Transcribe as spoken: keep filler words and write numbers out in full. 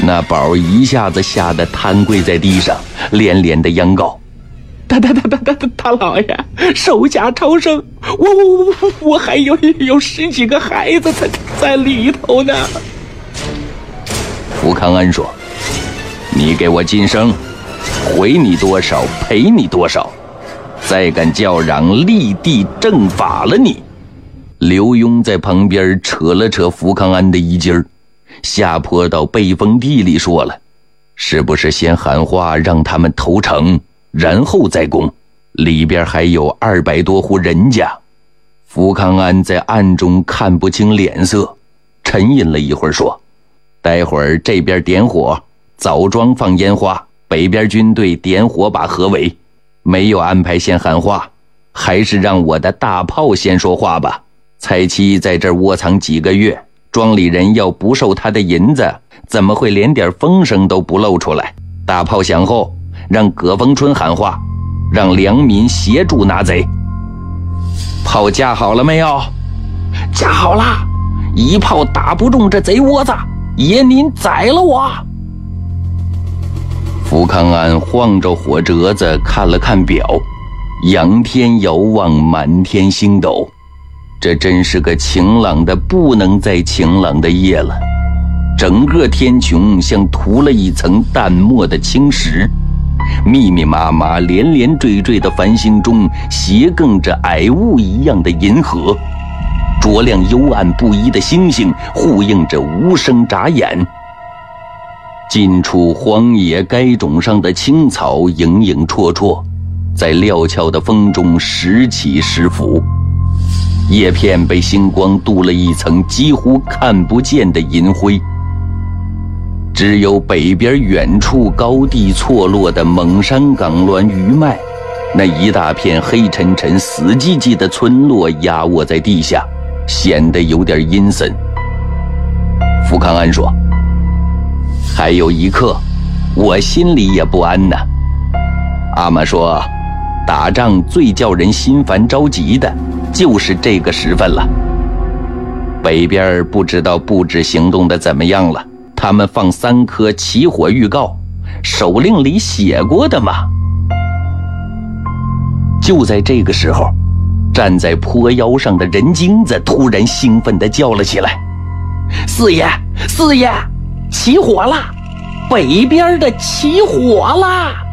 那宝一下子吓得瘫跪在地上，连连的央告：大大大大大大大老爷，寿假超生，我我我我还有有十几个孩子在在里头呢。福康安说：你给我噤声，回你多少赔你多少，再敢叫嚷，立地正法了你。刘墉在旁边扯了扯福康安的衣襟儿，下坡到背风地里说了：是不是先喊话让他们投诚，然后再攻？里边还有二百多户人家。福康安在暗中看不清脸色，沉吟了一会儿说：待会儿这边点火，枣庄放烟花，北边军队点火把合围。没有安排先喊话，还是让我的大炮先说话吧。蔡七在这儿窝藏几个月，庄里人要不收他的银子，怎么会连点风声都不露出来？大炮响后，让葛逢春喊话，让良民协助拿贼。炮架好了没有？架好了，一炮打不中这贼窝子，爷您宰了我。福康安晃着火折子看了看表，仰天遥望，满天星斗，这真是个晴朗的不能再晴朗的夜了。整个天穹像涂了一层淡墨的青石，密密麻麻连连缀缀的繁星中斜亘着霭雾一样的银河，灼亮幽暗不一的星星呼应着无声眨眼。近处荒野该冢上的青草影影绰绰，在料峭的风中时起时伏，叶片被星光镀了一层几乎看不见的银灰。只有北边远处高地错落的蒙山岗峦余脉，那一大片黑沉沉死寂寂的村落压卧在地下，显得有点阴森。福康安说：还有一刻，我心里也不安呢。阿玛说，打仗最叫人心烦着急的就是这个时分了。北边不知道布置行动的怎么样了，他们放三颗起火预告，手令里写过的嘛。就在这个时候，站在坡腰上的人精子突然兴奋地叫了起来：四爷，四爷，起火了，北边的起火了！